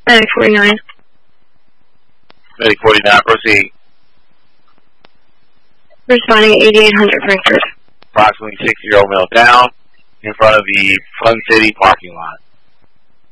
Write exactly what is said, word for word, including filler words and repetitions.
Medic forty-nine. Medic forty-nine, proceed. Responding at eighty-eight hundred Frankfurt. Approximately sixty-year-old male down in front of the Fun City parking lot.